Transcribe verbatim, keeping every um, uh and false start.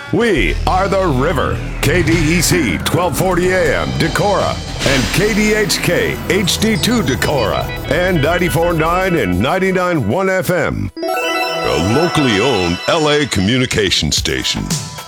We are the River, K D E C twelve forty A M Decorah, and K D H K H D two Decorah, and ninety-four point nine and ninety-nine point one F M. A locally owned L A communication station.